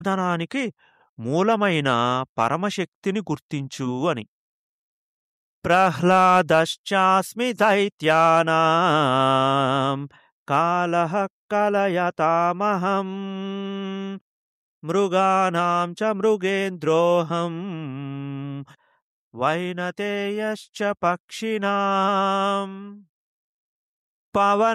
ధనానికి మూలమైన పరమశక్తిని గుర్తించు అని. ప్రహ్లాదశ్చాస్మి దైత్యానాం కాలః కలయతామహం మృగాణాం చ మృగేంద్రోహం వైనతేయశ్చ పక్షిణాం పవన